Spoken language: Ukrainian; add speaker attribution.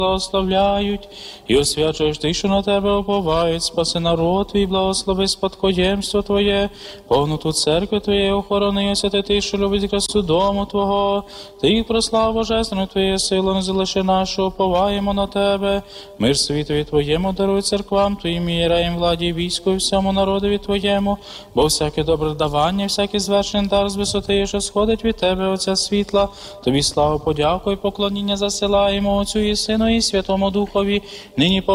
Speaker 1: благословляють, і освячуєш ти, що на тебе уповають, спаси народ твій, благослови спадкоємство Твоє, повноту церкви Твоєї охорони, освяти ти, що любить красу дому Твого, ти їх прослав божественну Твоєю силу, не залиши нашу, уповаємо на тебе, мир світові Твоєму даруй церквам Твоїм, ієреям, владі і війську, і всьому народові Твоєму, бо всяке добре давання, всякий звершений дар з висоти, що сходить від Тебе, Отця світла, Тобі славу, подяку і поклоніння засилаємо Отцю і Сину і Святому Духові, нині